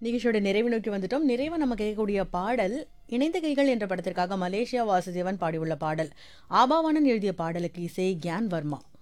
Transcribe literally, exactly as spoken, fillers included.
நிகழ்ச்சியோட நிறைவு நோக்கி வந்துட்டோம். நிறைவா நம்ம கேட்கக்கூடிய பாடல் இணைந்த கைகள் என்ற படத்திற்காக மலேசியா வாசுதேவன் பாடியுள்ள பாடல். ஆபாவானன் எழுதிய பாடலுக்கு இசை கியான் வர்மா.